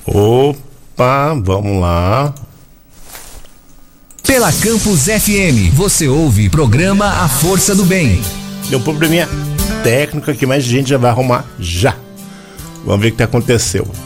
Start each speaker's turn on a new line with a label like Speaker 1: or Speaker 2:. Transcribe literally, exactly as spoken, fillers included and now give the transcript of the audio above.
Speaker 1: Opa, vamos lá.
Speaker 2: Pela Campus F M, você ouve programa A Força do Bem.
Speaker 1: Deu um probleminha técnico aqui, mas a gente já vai arrumar já. Vamos ver o que aconteceu.